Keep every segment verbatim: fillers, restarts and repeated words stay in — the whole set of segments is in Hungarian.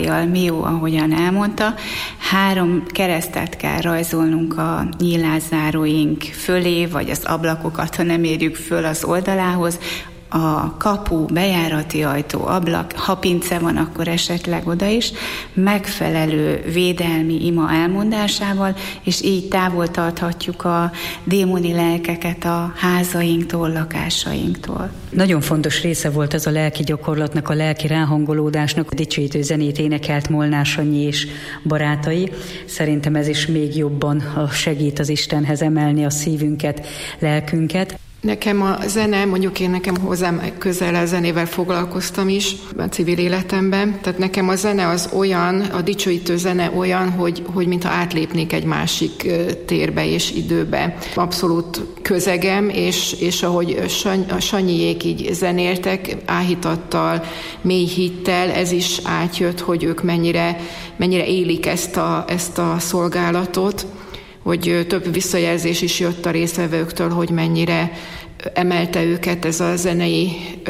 bejáratival, Mió, ahogyan elmondta, három keresztet kell rajzolnunk a nyílászáróink fölé, vagy az ablakokat, ha nem érjük föl az oldalához, a kapu, bejárati ajtó, ablak, ha pince van, akkor esetleg oda is, megfelelő védelmi ima elmondásával, és így távol tarthatjuk a démoni lelkeket a házainktól, lakásainktól. Nagyon fontos része volt ez a lelki gyakorlatnak, a lelki ráhangolódásnak, a dicsőítő zenét énekelt Molnár Sanyi és barátai. Szerintem ez is még jobban segít az Istenhez emelni a szívünket, lelkünket. Nekem a zene, mondjuk én nekem hozzám közel a zenével foglalkoztam is a civil életemben, tehát nekem a zene az olyan, a dicsőítő zene olyan, hogy, hogy mintha átlépnék egy másik térbe és időbe. Abszolút közegem, és, és ahogy a Sanyiék így zenéltek, áhítattal, mély hittel, ez is átjött, hogy ők mennyire, mennyire élik ezt a, ezt a szolgálatot, hogy több visszajelzés is jött a résztvevőktől, hogy mennyire emelte őket ez a zenei,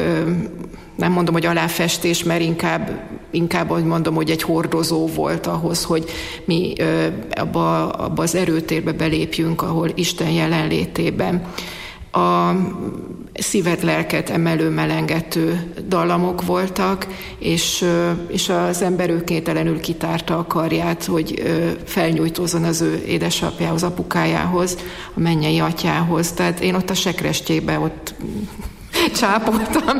nem mondom, hogy aláfestés, mert inkább, inkább hogy mondom, hogy egy hordozó volt ahhoz, hogy mi abba, abba az erőtérbe belépjünk, ahol Isten jelenlétében. A szívet, lelket emelő, melengető dallamok voltak, és, és az ember őkéntelenül kitárta a karját, hogy felnyújtózzon az ő édesapjához, apukájához, a mennyei atyához. Tehát én ott a sekrestjébe ott csápoltam,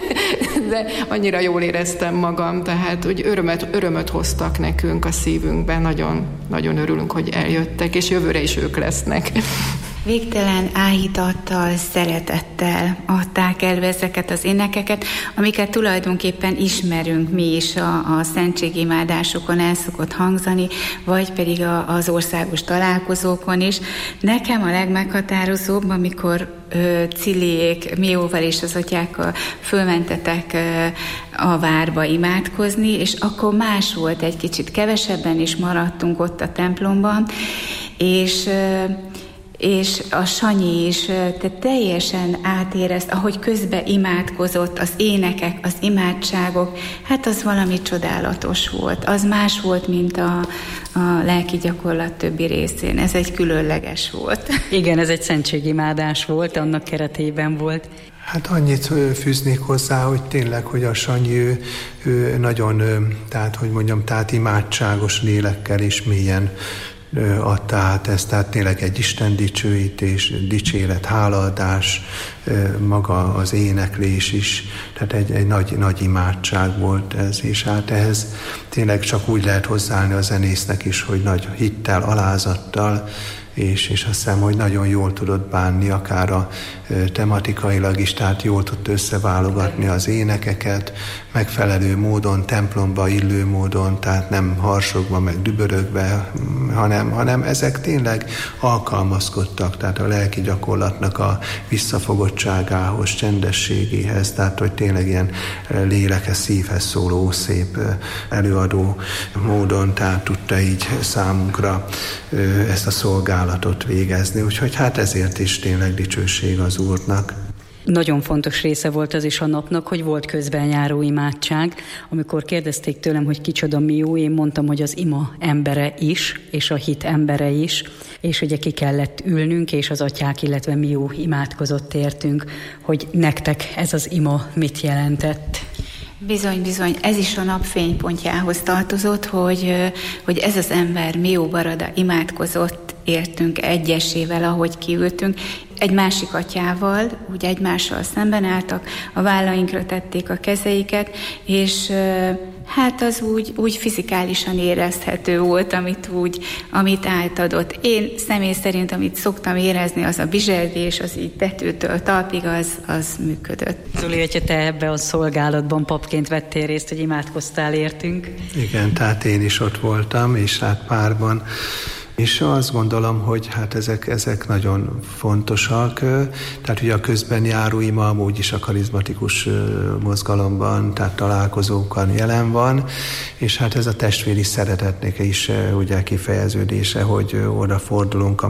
de annyira jól éreztem magam, tehát hogy örömet, örömöt hoztak nekünk a szívünkben, nagyon, nagyon örülünk, hogy eljöttek, és jövőre is ők lesznek. Végtelen áhítattal, szeretettel adták elő ezeket az énekeket, amiket tulajdonképpen ismerünk mi is a, a szentségimádásokon el szokott hangzani, vagy pedig a, az országos találkozókon is. Nekem a legmeghatározóbb, amikor ö, Ciliék, Mióval és az atyákkal fölmentetek ö, a várba imádkozni, és akkor más volt, egy kicsit kevesebben is maradtunk ott a templomban, és ö, és a Sanyi is te teljesen átérezt, ahogy közben imádkozott, az énekek, az imádságok, hát az valami csodálatos volt. Az más volt, mint a, a lelki gyakorlat többi részén. Ez egy különleges volt. Igen, ez egy szentségimádás volt, annak keretében volt. Hát annyit fűznék hozzá, hogy tényleg, hogy a Sanyi ő, ő nagyon, tehát hogy mondjam, tehát imádságos lélekkel és mélyen adta át ezt, tehát tényleg egy Isten dicsőítés, dicséret, hálaadás, maga az éneklés is, tehát egy, egy nagy, nagy imádság volt ez, és hát ehhez tényleg csak úgy lehet hozzáállni a zenésznek is, hogy nagy hittel, alázattal, és, és azt hiszem, hogy nagyon jól tudott bánni, akár a tematikailag is, tehát jól tudta összeválogatni az énekeket, megfelelő módon, templomba illő módon, tehát nem harsogva, meg dübörögve, hanem, hanem ezek tényleg alkalmazkodtak, tehát a lelki gyakorlatnak a visszafogottságához, csendességéhez, tehát hogy tényleg ilyen lélekes, szívhez szóló, szép előadó módon, tehát tudta így számunkra ezt a szolgálatot végezni, úgyhogy hát ezért is tényleg dicsőség az Úrnak. Nagyon fontos része volt az is a napnak, hogy volt közben járó imádság. Amikor kérdezték tőlem, hogy kicsoda Mió, én mondtam, hogy az ima embere is, és a hit embere is, és ugye ki kellett ülnünk, és az atyák, illetve Mió imádkozott értünk, hogy nektek ez az ima mit jelentett. Bizony, bizony, ez is a nap fénypontjához tartozott, hogy, hogy ez az ember, Mió Barada imádkozott értünk egyesével, ahogy kiültünk, egy másik atyával, úgy egymással szemben álltak, a vállainkra tették a kezeiket, és hát az úgy, úgy fizikálisan érezhető volt, amit úgy, amit átadott. Én személy szerint, amit szoktam érezni, az a bizserdés, az így tetőtől talpig, az, az működött. Zoli, hogyha te ebbe a szolgálatban papként vettél részt, hogy imádkoztál értünk. Igen, tehát én is ott voltam, és hát párban És azt gondolom, hogy hát ezek, ezek nagyon fontosak. Tehát ugye a közbenjáró ima amúgy is a karizmatikus mozgalomban, tehát találkozókon jelen van, és hát ez a testvéri szeretetnek is ugye kifejeződése, hogy odafordulunk a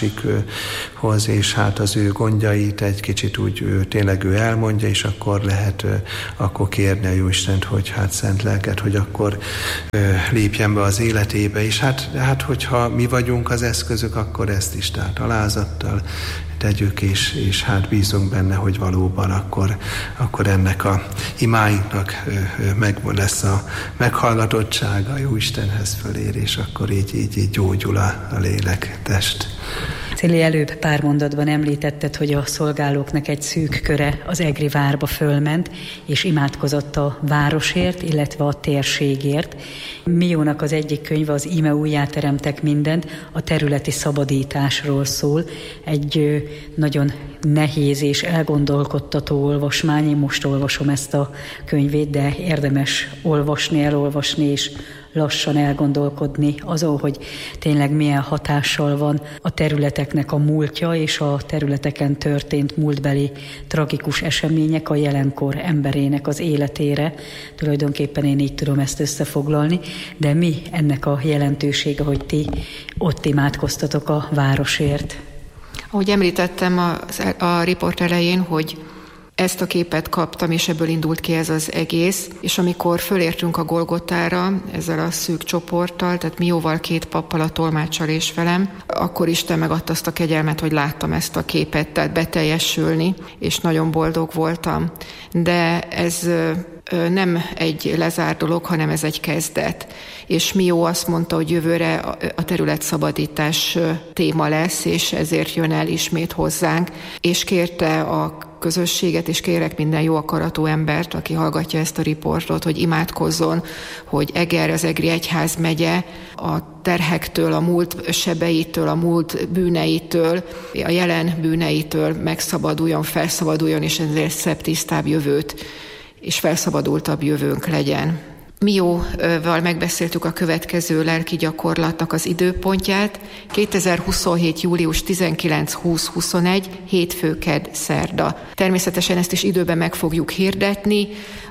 másikhoz, és hát az ő gondjait egy kicsit úgy tényleg ő elmondja, és akkor lehet akkor kérni a Jóistent, hogy hát szent lelket, hogy akkor lépjen be az életébe, és hát, hát hogyha mi vagyunk az eszközök, akkor ezt is, tehát alázattal tegyük, és, és hát bízunk benne, hogy valóban akkor, akkor ennek a imáinknak meg lesz a meghallgatottsága, a Jóistenhez fölér, és akkor így, így, így gyógyul a, a lélek, test. Céli, előbb pár mondatban említetted, hogy a szolgálóknak egy szűk köre az Egri várba fölment, és imádkozott a városért, illetve a térségért. Miónak az egyik könyve, az Íme újjáteremtek mindent, a területi szabadításról szól. Egy nagyon nehéz és elgondolkodtató olvasmány. Én most olvasom ezt a könyvét, de érdemes olvasni, elolvasni, és lassan elgondolkodni azon, hogy tényleg milyen hatással van a területeknek a múltja és a területeken történt múltbeli tragikus események a jelenkor emberének az életére. Tulajdonképpen én így tudom ezt összefoglalni, de mi ennek a jelentősége, hogy ti ott imádkoztatok a városért? Ahogy említettem a, a riport elején, hogy ezt a képet kaptam, és ebből indult ki ez az egész, és amikor fölértünk a Golgotára ezzel a szűk csoporttal, tehát Mióval, két pappal, a tolmáccsal és velem, akkor Isten megadta azt a kegyelmet, hogy láttam ezt a képet, tehát beteljesülni, és nagyon boldog voltam. De ez nem egy lezárt dolog, hanem ez egy kezdet. És Mió azt mondta, hogy jövőre a területszabadítás téma lesz, és ezért jön el ismét hozzánk, és kérte a közösséget, és kérek minden jó akaratú embert, aki hallgatja ezt a riportot, hogy imádkozzon, hogy Eger, az Egri Egyház megye a terhektől, a múlt sebeitől, a múlt bűneitől, a jelen bűneitől megszabaduljon, felszabaduljon, és ezért szebb, tisztább jövőt és felszabadultabb jövőnk legyen. Mióval megbeszéltük a következő lelki gyakorlatnak az időpontját. kétezer-huszonhét. július tizenkilenc, húsz, huszonegy, hétfő, kedd, szerda. Természetesen ezt is időben meg fogjuk hirdetni.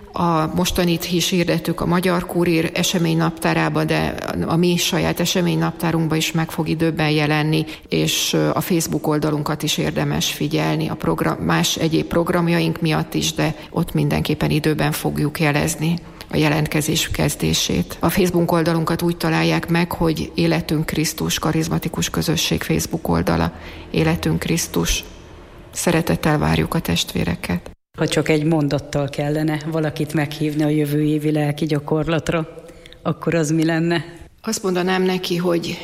A mostanit is hirdettük a Magyar Kurír eseménynaptárába, de a mi saját eseménynaptárunkba is meg fog időben jelenni, és a Facebook oldalunkat is érdemes figyelni, a program, más egyéb programjaink miatt is, de ott mindenképpen időben fogjuk jelezni a jelentkezés kezdését. A Facebook oldalunkat úgy találják meg, hogy Életünk Krisztus, karizmatikus közösség Facebook oldala. Életünk Krisztus. Szeretettel várjuk a testvéreket. Ha csak egy mondattal kellene valakit meghívni a jövő évi lelki gyakorlatra, akkor az mi lenne? Azt mondanám neki, hogy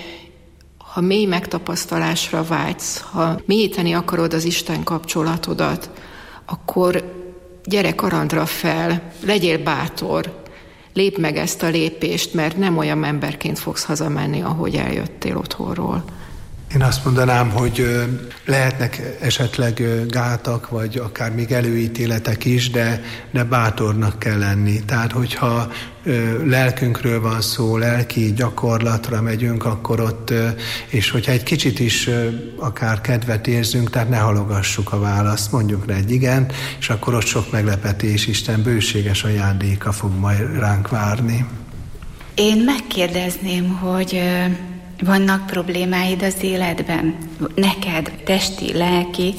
ha mély megtapasztalásra vágysz, ha mélyíteni akarod az Isten kapcsolatodat, akkor gyere kalandra fel, legyél bátor, lépd meg ezt a lépést, mert nem olyan emberként fogsz hazamenni, ahogy eljöttél otthonról. Én azt mondanám, hogy lehetnek esetleg gátak, vagy akár még előítéletek is, de, de bátornak kell lenni. Tehát, hogyha lelkünkről van szó, lelki gyakorlatra megyünk, akkor ott, és hogyha egy kicsit is akár kedvet érzünk, tehát ne halogassuk a választ, mondjuk rá egy igent, és akkor ott sok meglepetés, Isten bőséges ajándéka fog majd ránk várni. Én megkérdezném, hogy vannak problémáid az életben? Neked, testi, lelki,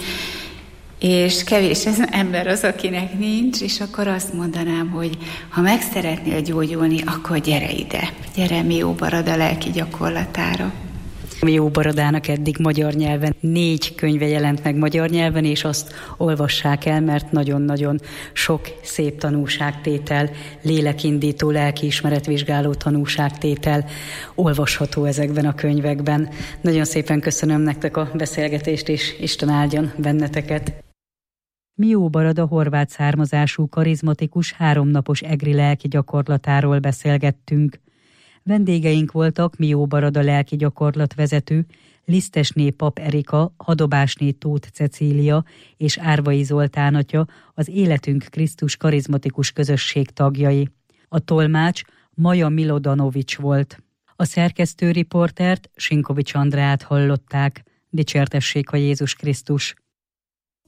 és kevés az ember az, akinek nincs, és akkor azt mondanám, hogy ha meg szeretnél gyógyulni, akkor gyere ide. Gyere Mió Barada lelki gyakorlatára. Mió Baradának eddig magyar nyelven négy könyve jelent meg magyar nyelven, és azt olvassák el, mert nagyon-nagyon sok szép tanúságtétel, lélekindító, lelkiismeretvizsgáló tanúságtétel olvasható ezekben a könyvekben. Nagyon szépen köszönöm nektek a beszélgetést, és Isten áldjon benneteket. Mió Barada horvát származású karizmatikus háromnapos egri lelki gyakorlatáról beszélgettünk. Vendégeink voltak Mió Barada lelki gyakorlatvezető, Lisztesné Pap Erika, Hadobásné Tóth Cecília és Árvai Zoltán atya, az Életünk Krisztus karizmatikus közösség tagjai. A tolmács Maja Milodanovics volt. A szerkesztő riportert, Sinkovics Andrát hallották. Dicsértessék a Jézus Krisztus!